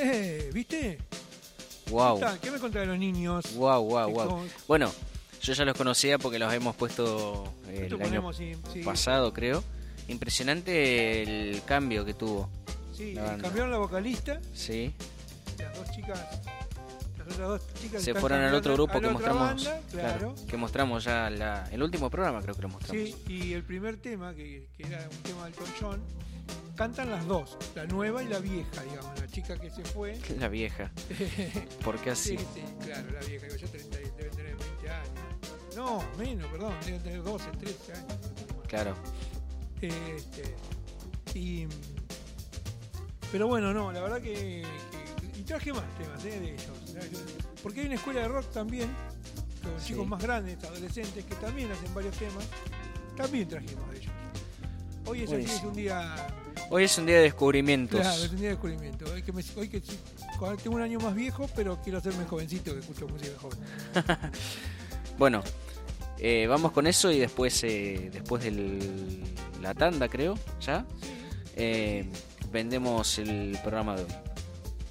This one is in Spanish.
¿Viste? Wow. ¿Qué me contás de los niños? Wow. Bueno, yo ya los conocía porque los hemos puesto el año pasado, creo. Impresionante el cambio que tuvo. Sí, cambiaron la vocalista. Sí. Las otras dos chicas se fueron al otro grupo que mostramos. Banda, claro. Que mostramos ya el último programa, creo que lo mostramos. Sí, y el primer tema, que era un tema del John, cantan las dos, la nueva y la vieja, digamos, la chica que se fue. La vieja. ¿Por qué así? Sí, claro, la vieja, que ya deben tener 20 años. No, menos, perdón, deben tener 12, 13 años. Claro. Pero bueno, no, la verdad que y traje más temas de ellos, porque hay una escuela de rock también con chicos más grandes, adolescentes, que también hacen varios temas. También trajimos de ellos. Hoy es un día. Hoy es un día de descubrimientos. Claro, es un día de descubrimiento. Hoy que tengo un año más viejo, pero quiero hacerme jovencito, que escucho música joven. Bueno, vamos con eso y después de la tanda, creo, ya, vendemos el programa de hoy.